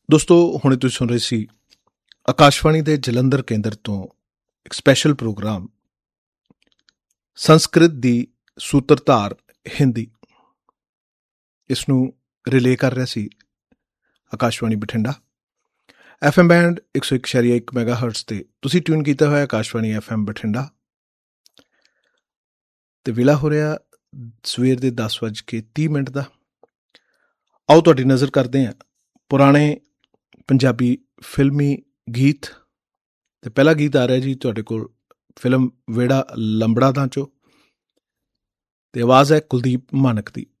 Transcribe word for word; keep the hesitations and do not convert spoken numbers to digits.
ਦੋਸਤੋ, ਹੁਣੇ ਤੁਸੀਂ ਸੁਣ ਰਹੇ ਸੀ ਆਕਾਸ਼ਵਾਣੀ ਦੇ ਜਲੰਧਰ ਕੇਂਦਰ ਤੋਂ ਇੱਕ ਸਪੈਸ਼ਲ ਪ੍ਰੋਗਰਾਮ ਸੰਸਕ੍ਰਿਤ ਦੀ ਸੂਤਰਧਾਰ ਹਿੰਦੀ। ਇਸ ਨੂੰ ਰਿਲੇ ਕਰ ਰਿਹਾ ਸੀ Akashvani Bathinda. F M band ਇੱਕ ਸੌ ਇੱਕ ਸ਼ੈਰੀਆ ਇੱਕ ਮੈਗਾ ਹਰਟਸ 'ਤੇ ਤੁਸੀਂ ਟਿਊਨ ਕੀਤਾ ਹੋਇਆ ਆਕਾਸ਼ਵਾਣੀ ਐਫ ਐਮ ਬਠਿੰਡਾ। ਅਤੇ ਵੇਲਾ ਹੋ ਰਿਹਾ ਸਵੇਰ ਦੇ ਦਸ ਵੱਜ ਕੇ ਤੀਹ ਮਿੰਟ ਦਾ। ਆਓ ਤੁਹਾਡੀ ਨਜ਼ਰ ਕਰਦੇ ਹਾਂ ਪੁਰਾਣੇ ਪੰਜਾਬੀ ਫਿਲਮੀ ਗੀਤ। ਅਤੇ ਪਹਿਲਾ ਗੀਤ ਆ ਰਿਹਾ ਜੀ ਤੁਹਾਡੇ ਕੋਲ ਫਿਲਮ ਵੇੜਾ ਲੰਬੜਾ ਦਾ 'ਚੋਂ, ਅਤੇ ਆਵਾਜ਼ ਹੈ ਕੁਲਦੀਪ ਮਾਨਕ ਦੀ।